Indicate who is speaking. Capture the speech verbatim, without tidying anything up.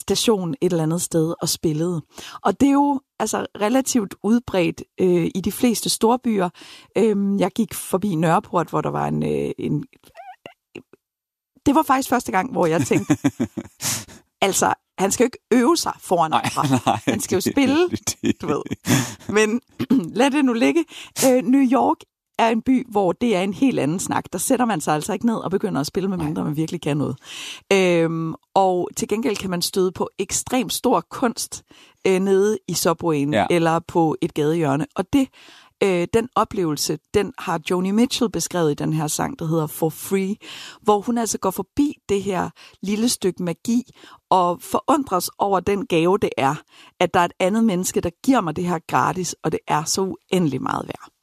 Speaker 1: station et eller andet sted og spillede. Og det er jo altså relativt udbredt øh, i de fleste storbyer. Øh, jeg gik forbi Nørreport, hvor der var en, øh, en... Det var faktisk første gang, hvor jeg tænkte, altså, han skal jo ikke øve sig foran andre. Han skal jo spille, du ved. Men lad det nu ligge. Øh, New York er en by, hvor det er en helt anden snak. Der sætter man sig altså ikke ned og begynder at spille, med mindre man virkelig kan noget. Øhm, og til gengæld kan man støde på ekstremt stor kunst øh, nede i Subwayen, ja. Eller på et gadehjørne. Og det, øh, den oplevelse, den har Joni Mitchell beskrevet i den her sang, der hedder For Free, hvor hun altså går forbi det her lille stykke magi og forundres over den gave, det er, at der er et andet menneske, der giver mig det her gratis, og det er så uendelig meget værd.